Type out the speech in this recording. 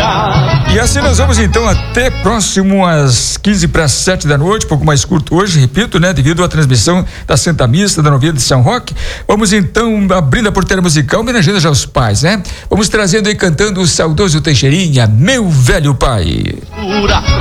E assim nós vamos então até próximo às 7:15, um pouco mais curto hoje, repito, né? Devido à transmissão da Santa Missa da Novena de São Roque. Vamos então abrindo a porteira musical, homenageando já os pais, né? Vamos trazendo e cantando o saudoso Teixeirinha, meu velho pai.